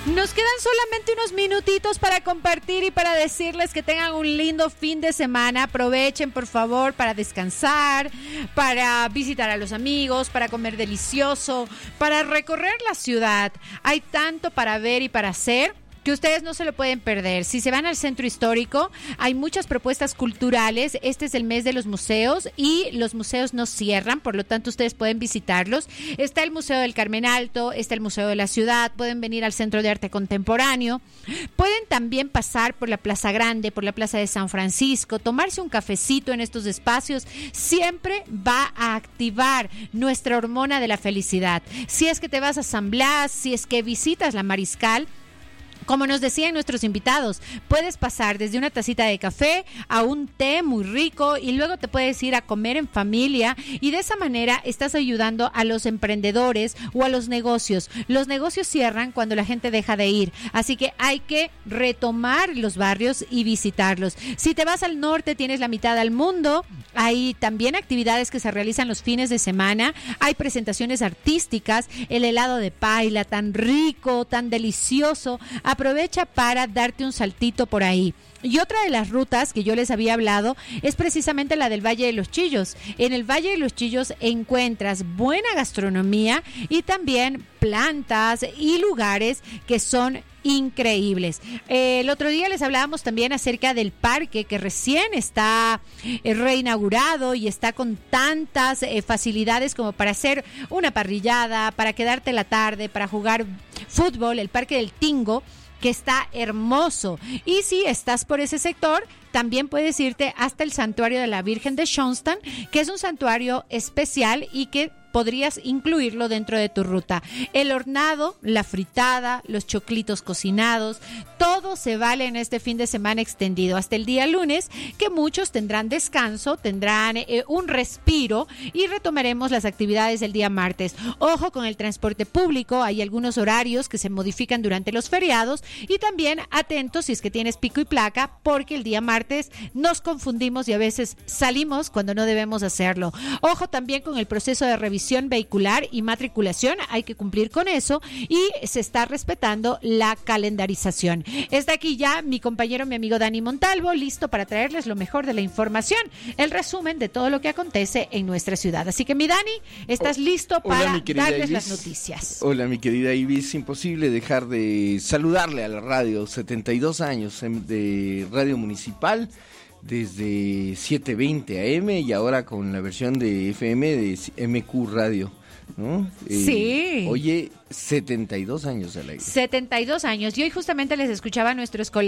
Nos quedan solamente unos minutitos para compartir y para decirles que tengan un lindo fin de semana. Aprovechen, por favor, para descansar, para visitar a los amigos, para comer delicioso, para recorrer la ciudad. Hay tanto para ver y para hacer que ustedes no se lo pueden perder. Si se van al centro histórico, hay muchas propuestas culturales. Este es el mes de los museos y los museos no cierran, por lo tanto ustedes pueden visitarlos. Está el Museo del Carmen Alto, está el Museo de la Ciudad, pueden venir al Centro de Arte Contemporáneo, pueden también pasar por la Plaza Grande, por la Plaza de San Francisco, tomarse un cafecito en estos espacios. Siempre va a activar nuestra hormona de la felicidad. Si es que te vas a San Blas, si es que visitas la Mariscal, como nos decían nuestros invitados, puedes pasar desde una tacita de café a un té muy rico y luego te puedes ir a comer en familia, y de esa manera estás ayudando a los emprendedores o a los negocios. Los negocios cierran cuando la gente deja de ir, así que hay que retomar los barrios y visitarlos. Si te vas al norte, tienes la mitad del mundo. Hay también actividades que se realizan los fines de semana, hay presentaciones artísticas, el helado de paila tan rico, tan delicioso. Aprovecha para darte un saltito por ahí. Y otra de las rutas que yo les había hablado es precisamente la del Valle de los Chillos. En el Valle de los Chillos encuentras buena gastronomía y también plantas y lugares que son increíbles. El otro día les hablábamos también acerca del parque que recién está reinaugurado y está con tantas facilidades como para hacer una parrillada, para quedarte la tarde, para jugar fútbol, el Parque del Tingo, que está hermoso. Y si estás por ese sector, también puedes irte hasta el Santuario de la Virgen de Schoenstatt, que es un santuario especial y que podrías incluirlo dentro de tu ruta. El hornado, la fritada, los choclitos cocinados, todo se vale en este fin de semana extendido hasta el día lunes, que muchos tendrán descanso, tendrán un respiro, y retomaremos las actividades del día martes. Ojo con el transporte público, hay algunos horarios que se modifican durante los feriados, y también atentos si es que tienes pico y placa, porque el día martes nos confundimos y a veces salimos cuando no debemos hacerlo. Ojo también con el proceso de revisión vehicular y matriculación, hay que cumplir con eso y se está respetando la calendarización. Está aquí ya mi compañero, mi amigo Dani Montalvo, listo para traerles lo mejor de la información, el resumen de todo lo que acontece en nuestra ciudad. Así que mi Dani, ¿estás listo para darles Ibis, las noticias? Hola mi querida Ibis, imposible dejar de saludarle a la radio, 72 años de radio municipal, desde 7:20 AM y ahora con la versión de FM de MQ Radio, ¿no? Sí. Oye, 72 años al aire. 72 años. Y hoy justamente les escuchaba a nuestros colegas